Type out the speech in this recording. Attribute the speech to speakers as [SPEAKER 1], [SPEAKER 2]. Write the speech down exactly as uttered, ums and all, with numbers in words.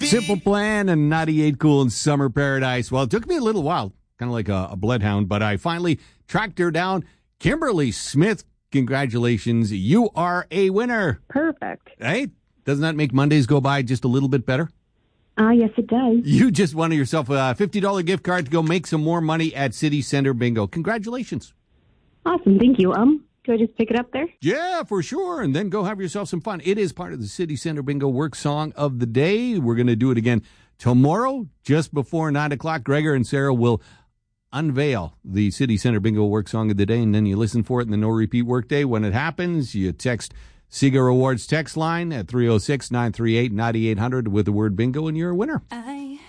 [SPEAKER 1] Simple Plan and ninety-eight Cool in Summer Paradise. Well, it took me a little while, kind of like a, a bloodhound, but I finally tracked her down. Kimberly Smith, congratulations. You are a winner.
[SPEAKER 2] Perfect.
[SPEAKER 1] Hey, doesn't that make Mondays go by just a little bit better?
[SPEAKER 2] Ah, uh, yes, it does.
[SPEAKER 1] You just won yourself a fifty dollars gift card to go make some more money at City Center Bingo. Congratulations.
[SPEAKER 2] Awesome. Thank you. Um, do I just pick it up there?
[SPEAKER 1] Yeah, for sure. And then go have yourself some fun. It is part of the City Center Bingo Work Song of the Day. We're going to do it again tomorrow, just before nine o'clock. Gregor and Sarah will unveil the City Center Bingo Work Song of the Day, and then you listen for it in the No Repeat Workday. When it happens, you text Sega Rewards text line at three oh six, nine three eight, nine eight hundred with the word bingo, and you're a winner. I